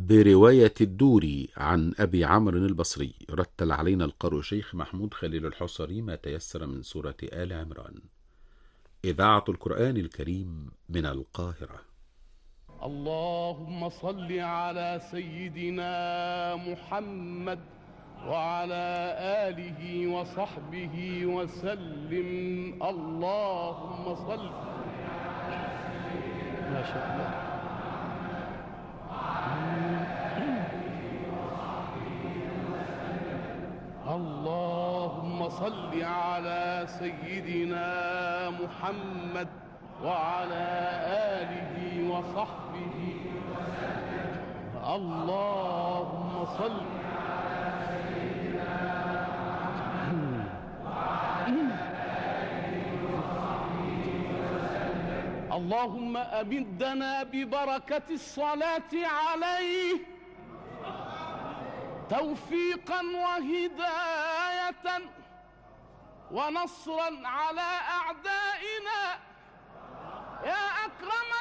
برواية الدوري عن أبي عمرو البصري. رتل علينا القارئ شيخ محمود خليل الحصري ما تيسر من سورة آل عمران. إذاعة القرآن الكريم من القاهرة. اللهم صل على سيدنا محمد وعلى آله وصحبه وسلم. اللهم صل. ما شاء الله. اللهم صل على سيدنا محمد وعلى آله وصحبه وسلم. اللهم صل. اللهم أمدنا ببركة الصلاة عليه توفيقا وهداية ونصرا على أعدائنا يا أكرم